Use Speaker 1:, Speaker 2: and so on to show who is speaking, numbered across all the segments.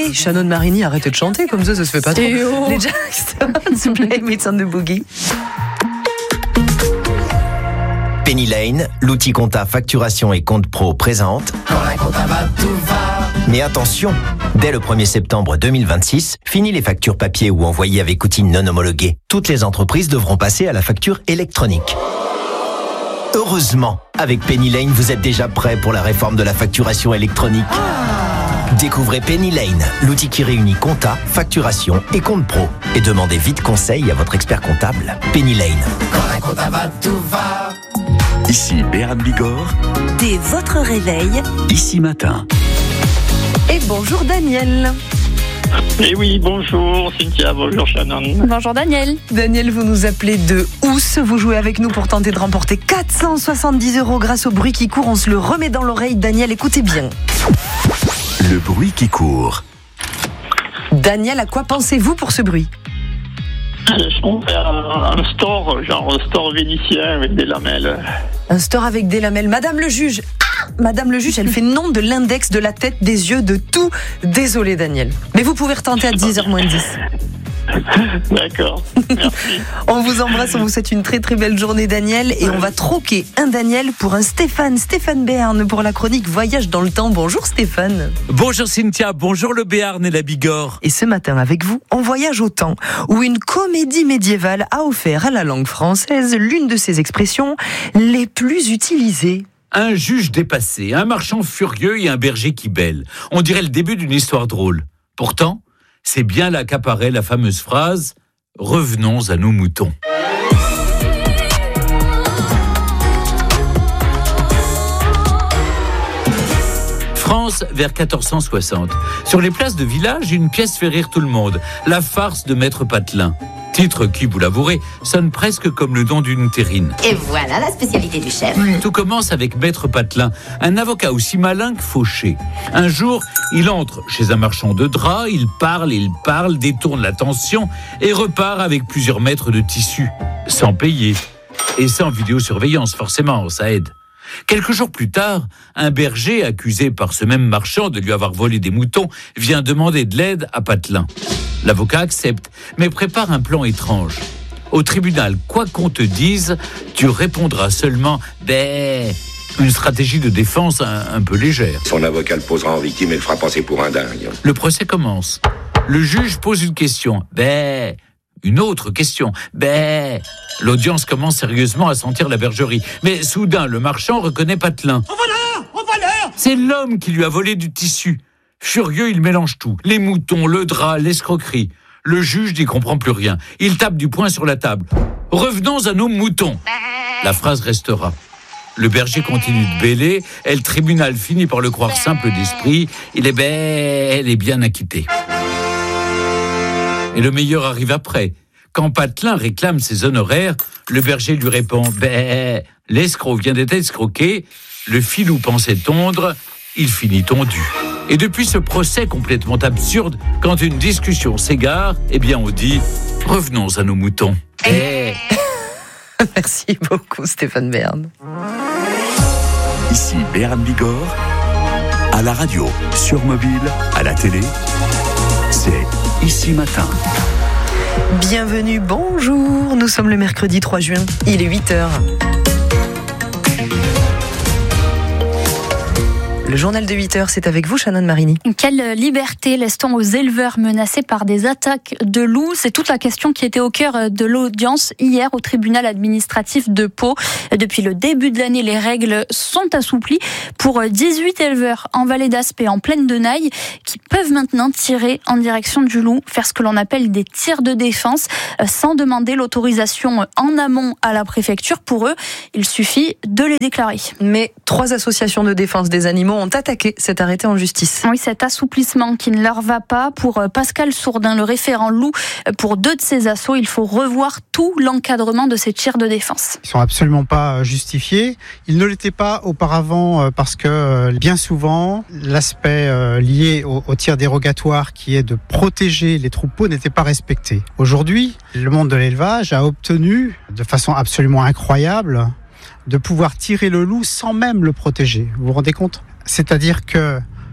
Speaker 1: Hey, Shannon Marini, arrêtez de chanter, comme ça se fait pas trop. Les Jackson, Blame It on the Boogie.
Speaker 2: Penny Lane, l'outil compta facturation et compte pro présente. Quand la compta va, tout va. Mais attention, dès le 1er septembre 2026, fini les factures papier ou envoyées avec outils non homologués. Toutes les entreprises devront passer à la facture électronique. Heureusement, avec Penny Lane, vous êtes déjà prêt pour la réforme de la facturation électronique. Découvrez Penny Lane, l'outil qui réunit compta, facturation et compte pro. Et demandez vite conseil à votre expert comptable. Penny Lane. Quand la compta va, tout va.
Speaker 3: Ici Béarn Bigorre.
Speaker 4: Dès votre réveil,
Speaker 3: Ici Matin.
Speaker 1: Et bonjour Daniel.
Speaker 5: Eh oui, bonjour Cynthia, bonjour Shannon.
Speaker 6: Bonjour Daniel.
Speaker 1: Daniel, vous nous appelez de Ous. Vous jouez avec nous pour tenter de remporter 470 € grâce au bruit qui court. On se le remet dans l'oreille. Daniel, écoutez bien.
Speaker 3: Le bruit qui court.
Speaker 1: Daniel, à quoi pensez-vous pour ce bruit ?
Speaker 5: Je pensais à un store, genre un store vénitien avec des lamelles.
Speaker 1: Un store avec des lamelles. Madame le juge. Madame le juge, elle fait nom de l'index, de la tête, des yeux, de tout. Désolé Daniel. Mais vous pouvez retenter à 10h moins 10.
Speaker 5: D'accord, merci.
Speaker 1: On vous embrasse, on vous souhaite une très très belle journée Daniel. Et on va troquer un Daniel pour un Stéphane Béarn pour la chronique Voyage dans le temps. Bonjour Stéphane.
Speaker 7: Bonjour Cynthia, bonjour le Béarn et la Bigorre.
Speaker 1: Et ce matin avec vous, on voyage au temps où une comédie médiévale a offert à la langue française l'une de ses expressions les plus utilisées.
Speaker 7: Un juge dépassé, un marchand furieux et un berger qui bêle. On dirait le début d'une histoire drôle. Pourtant, c'est bien là qu'apparaît la fameuse phrase « Revenons à nos moutons ». France, vers 1460. Sur les places de village, une pièce fait rire tout le monde. La farce de Maître Patelin. Titre qui, vous l'avouerez, sonne presque comme le nom d'une terrine.
Speaker 8: Et voilà la spécialité du chef.
Speaker 7: Tout commence avec Maître Patelin, un avocat aussi malin que fauché. Un jour, il entre chez un marchand de draps, il parle, détourne l'attention et repart avec plusieurs mètres de tissu, sans payer. Et sans vidéosurveillance, forcément, ça aide. Quelques jours plus tard, un berger, accusé par ce même marchand de lui avoir volé des moutons, vient demander de l'aide à Patelin. L'avocat accepte, mais prépare un plan étrange. Au tribunal, quoi qu'on te dise, tu répondras seulement « bé ». Une stratégie de défense un peu légère.
Speaker 9: Son avocat le posera en victime et le fera passer pour un dingue.
Speaker 7: Le procès commence. Le juge pose une question. Bé. Une autre question. Bé. L'audience commence sérieusement à sentir la bergerie. Mais soudain, le marchand reconnaît Patelin. Au voleur ! C'est l'homme qui lui a volé du tissu. Furieux, il mélange tout. Les moutons, le drap, l'escroquerie. Le juge n'y comprend plus rien. Il tape du poing sur la table. Revenons à nos moutons. La phrase restera. Le berger continue de bêler et le tribunal finit par le croire simple d'esprit. Il est bel et bien acquitté. Et le meilleur arrive après. Quand Patelin réclame ses honoraires, le berger lui répond « l'escroc vient d'être escroqué, le filou pensait tondre, il finit tondu ». Et depuis ce procès complètement absurde, quand une discussion s'égare, eh bien on dit « revenons à nos moutons ».
Speaker 1: Merci beaucoup Stéphane Béarn.
Speaker 3: Ici Béarn Bigorre. À la radio, sur mobile, à la télé, c'est Ici Matin.
Speaker 1: Bienvenue, bonjour. Nous sommes le mercredi 3 juin, il est 8h. Le journal de 8h, c'est avec vous, Shannon Marini.
Speaker 6: Quelle liberté laisse-t-on aux éleveurs menacés par des attaques de loups ? C'est toute la question qui était au cœur de l'audience hier au tribunal administratif de Pau. Depuis le début de l'année, les règles sont assouplies pour 18 éleveurs en vallée d'Aspe et en plaine de Naï qui peuvent maintenant tirer en direction du loup, faire ce que l'on appelle des tirs de défense sans demander l'autorisation en amont à la préfecture. Pour eux, il suffit de les déclarer.
Speaker 1: Mais 3 associations de défense des animaux ont attaqué cet arrêté en justice.
Speaker 6: Oui, cet assouplissement qui ne leur va pas. Pour Pascal Sourdin, le référent loup, pour 2 de ces assauts, il faut revoir tout l'encadrement de ces tirs de défense.
Speaker 10: Ils sont absolument pas justifiés. Ils ne l'étaient pas auparavant parce que bien souvent, l'aspect lié au tir dérogatoire qui est de protéger les troupeaux n'était pas respecté. Aujourd'hui, le monde de l'élevage a obtenu de façon absolument incroyable de pouvoir tirer le loup sans même le protéger. Vous vous rendez compte ? C'est-à-dire que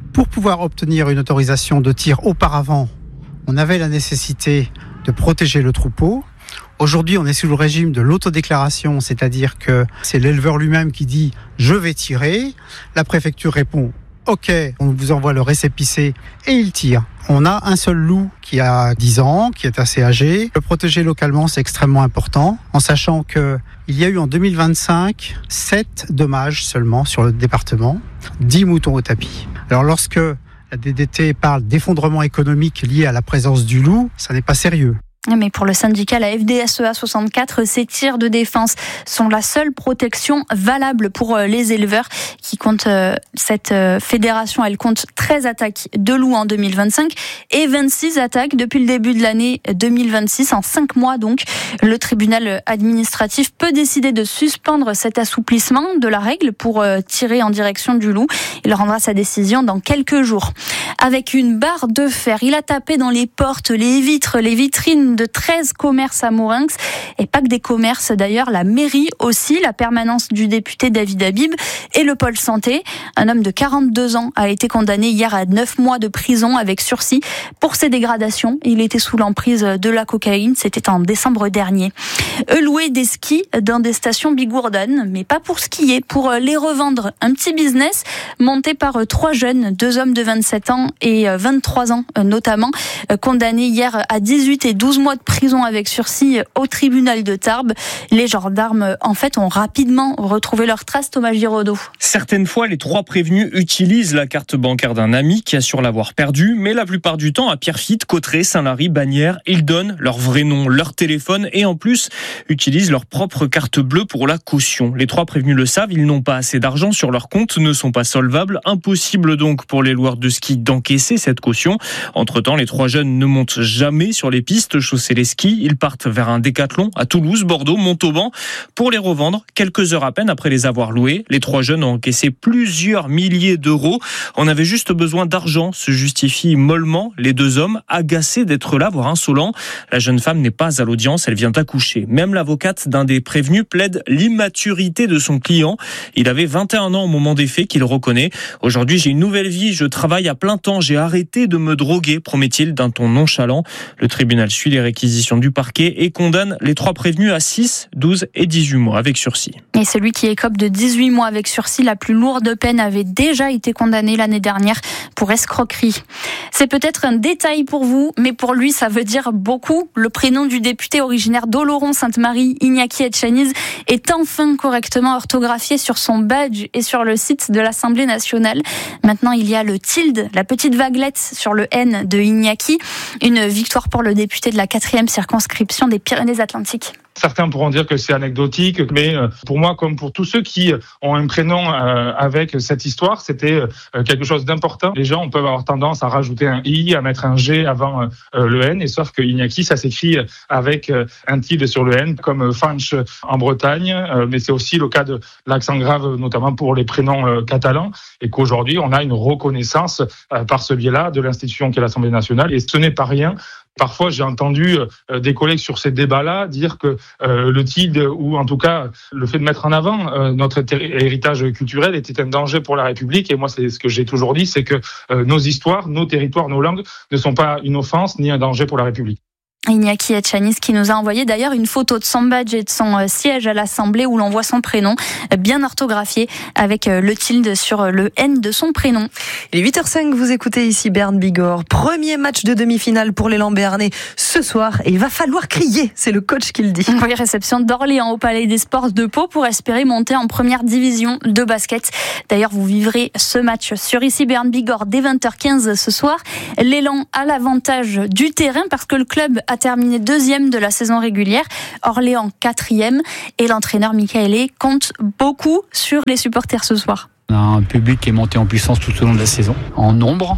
Speaker 10: Pour pouvoir obtenir une autorisation de tir auparavant, on avait la nécessité de protéger le troupeau. Aujourd'hui, on est sous le régime de l'autodéclaration, c'est-à-dire que c'est l'éleveur lui-même qui dit « je vais tirer ». La préfecture répond « ok, on vous envoie le récépissé » et il tire. On a un seul loup qui a 10 ans, qui est assez âgé. Le protéger localement, c'est extrêmement important, en sachant qu'il y a eu en 2025 7 dommages seulement sur le département, 10 moutons au tapis. Alors lorsque la DDT parle d'effondrement économique lié à la présence du loup, ça n'est pas sérieux.
Speaker 6: Mais pour le syndicat, la FDSEA 64, ces tirs de défense sont la seule protection valable pour les éleveurs qui comptent. Cette fédération, elle compte 13 attaques de loups en 2025 et 26 attaques depuis le début de l'année 2026. En 5 mois donc, le tribunal administratif peut décider de suspendre cet assouplissement de la règle pour tirer en direction du loup. Il rendra sa décision dans quelques jours. Avec une barre de fer, il a tapé dans les portes, les vitres, les vitrines de 13 commerces à Maurrinx, et pas que des commerces d'ailleurs, la mairie aussi, la permanence du député David Habib et le pôle santé. Un homme de 42 ans a été condamné hier à 9 mois de prison avec sursis pour ses dégradations. Il était sous l'emprise de la cocaïne, c'était en décembre dernier. Louer des skis dans des stations bigourdannes, mais pas pour skier, pour les revendre. Un petit business monté par 3 jeunes, 2 hommes de 27 ans et 23 ans notamment, condamnés hier à 18 et 12 mois de prison avec sursis au tribunal de Tarbes. Les gendarmes, en fait, ont rapidement retrouvé leurs traces. Thomas Giraudot.
Speaker 11: Certaines fois, les 3 prévenus utilisent la carte bancaire d'un ami qui assure l'avoir perdu, mais la plupart du temps, à Pierrefitte, Cauterets, Saint-Lary, Bagnères, ils donnent leur vrai nom, leur téléphone et en plus, utilisent leur propre carte bleue pour la caution. Les 3 prévenus le savent, ils n'ont pas assez d'argent sur leur compte, ne sont pas solvables. Impossible donc pour les loueurs de ski d'encaisser cette caution. Entre-temps, les 3 jeunes ne montent jamais sur les pistes, chausser les skis. Ils partent vers un décathlon à Toulouse, Bordeaux, Montauban pour les revendre quelques heures à peine après les avoir loués. Les 3 jeunes ont encaissé plusieurs milliers d'euros. On avait juste besoin d'argent, se justifient mollement les 2 hommes, agacés d'être là, voire insolents. La jeune femme n'est pas à l'audience, elle vient d'accoucher. Même l'avocate d'un des prévenus plaide l'immaturité de son client. Il avait 21 ans au moment des faits, qu'il reconnaît. Aujourd'hui, j'ai une nouvelle vie, je travaille à plein temps, j'ai arrêté de me droguer, promet-il d'un ton nonchalant. Le tribunal suit les réquisitions du parquet et condamne les 3 prévenus à 6, 12 et 18 mois avec sursis.
Speaker 6: Et celui qui écope de 18 mois avec sursis, la plus lourde peine, avait déjà été condamné l'année dernière pour escroquerie. C'est peut-être un détail pour vous, mais pour lui, ça veut dire beaucoup. Le prénom du député originaire d'Oloron-Sainte-Marie, Iñaki Etchaniz, est enfin correctement orthographié sur son badge et sur le site de l'Assemblée nationale. Maintenant, il y a le tilde, la petite vaguelette sur le N de Iñaki. Une victoire pour le député de la 4e circonscription des Pyrénées-Atlantiques.
Speaker 12: Certains pourront dire que c'est anecdotique, mais pour moi, comme pour tous ceux qui ont un prénom avec cette histoire, c'était quelque chose d'important. Les gens peuvent avoir tendance à rajouter un I, à mettre un G avant le N, et sauf que Iñaki, ça s'écrit avec un tilde sur le N, comme Fanch en Bretagne, mais c'est aussi le cas de l'accent grave, notamment pour les prénoms catalans, et qu'aujourd'hui, on a une reconnaissance par ce biais-là de l'institution qu'est l'Assemblée nationale, et ce n'est pas rien. Parfois, j'ai entendu des collègues sur ces débats-là dire que le tilde, ou en tout cas le fait de mettre en avant notre héritage culturel était un danger pour la République. Et moi, c'est ce que j'ai toujours dit, c'est que nos histoires, nos territoires, nos langues ne sont pas une offense ni un danger pour la République.
Speaker 6: Iñaki Etchaniz qui nous a envoyé d'ailleurs une photo de son badge et de son siège à l'Assemblée où l'on voit son prénom bien orthographié avec le tilde sur le N de son prénom.
Speaker 1: Il est 8h05, vous écoutez ici Bern Bigorre. Premier match de demi-finale pour l'élan béarnais ce soir et il va falloir crier, c'est le coach qui le dit.
Speaker 6: Oui, réception d'Orléans au Palais des Sports de Pau pour espérer monter en première division de basket. D'ailleurs, vous vivrez ce match sur ici Bern Bigorre dès 20h15 ce soir. L'élan a l'avantage du terrain parce que le club a terminé 2e de la saison régulière, Orléans 4e, et l'entraîneur Michael compte beaucoup sur les supporters ce soir.
Speaker 13: On a un public qui est monté en puissance tout au long de la saison, en nombre,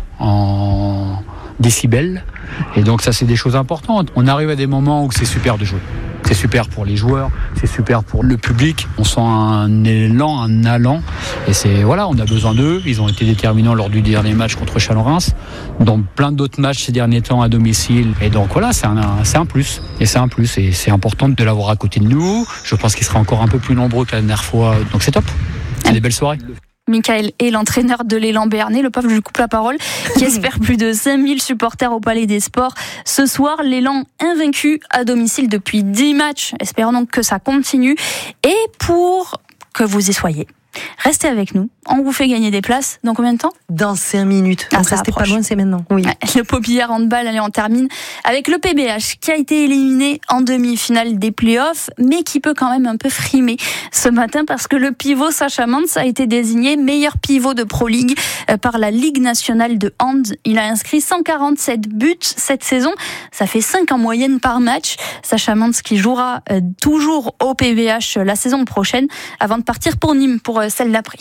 Speaker 13: en décibels, et donc ça c'est des choses importantes. On arrive à des moments où c'est super de jouer. C'est super pour les joueurs, c'est super pour le public. On sent un élan, un allant. Et on a besoin d'eux. Ils ont été déterminants lors du dernier match contre Chalon-Reims. Dans plein d'autres matchs ces derniers temps à domicile. Et donc c'est un plus. Et c'est un plus. Et c'est important de l'avoir à côté de nous. Je pense qu'il sera encore un peu plus nombreux que la dernière fois. Donc c'est top. C'est des belles soirées.
Speaker 6: Michael est l'entraîneur de l'élan béarnais, le pauvre, je lui coupe la parole, qui espère plus de 5000 supporters au Palais des Sports. Ce soir, l'élan invaincu à domicile depuis 10 matchs. Espérons donc que ça continue. Et pour que vous y soyez, restez avec nous. On vous fait gagner des places dans combien de temps ?
Speaker 1: Dans 5 minutes.
Speaker 6: Ah,
Speaker 1: donc
Speaker 6: ça
Speaker 1: restez pas
Speaker 6: approche.
Speaker 1: loin, c'est maintenant. Oui.
Speaker 6: Le Popillard Handball, allez, on termine avec le PBH qui a été éliminé en demi-finale des playoffs, mais qui peut quand même un peu frimer ce matin parce que le pivot Sacha Mans a été désigné meilleur pivot de Pro League par la Ligue nationale de hand. Il a inscrit 147 buts cette saison. Ça fait 5 en moyenne par match. Sacha Mans qui jouera toujours au PBH la saison prochaine avant de partir pour Nîmes pour celle d'après.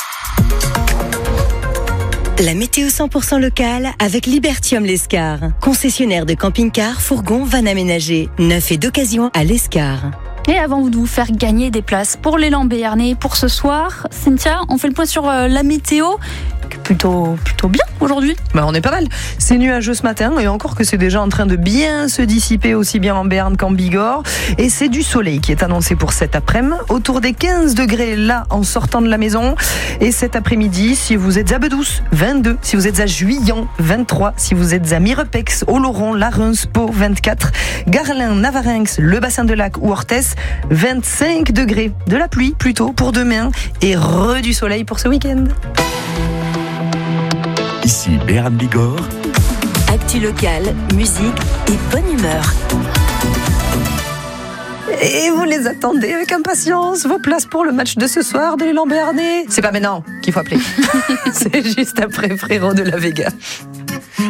Speaker 4: La météo 100% locale avec Libertium Lescar. Concessionnaire de camping-car, fourgon, van aménagé. Neuf et d'occasion à l'Escar.
Speaker 6: Et avant de vous faire gagner des places pour l'élan béarnais pour ce soir, Cynthia, on fait le point sur la météo. Plutôt bien aujourd'hui.
Speaker 1: On est pas mal. C'est nuageux ce matin et encore que c'est déjà en train de bien se dissiper aussi bien en Béarn qu'en Bigorre. Et c'est du soleil qui est annoncé pour cet après-midi. Autour des 15 degrés là en sortant de la maison. Et cet après-midi, si vous êtes à Bedouce, 22. Si vous êtes à Juillan, 23. Si vous êtes à Mirepex, Oloron, Larens, Pau, 24. Garlin, Navarinx, le bassin de Lac ou Orthès, 25 degrés. De la pluie plutôt pour demain et du soleil pour ce week-end.
Speaker 3: Ici Béarn Bigorre.
Speaker 4: Actu locale, musique et bonne humeur.
Speaker 1: Et vous les attendez avec impatience, vos places pour le match de ce soir de l'élan béarnais. C'est pas maintenant qu'il faut appeler. C'est juste après Frérot de la Vega.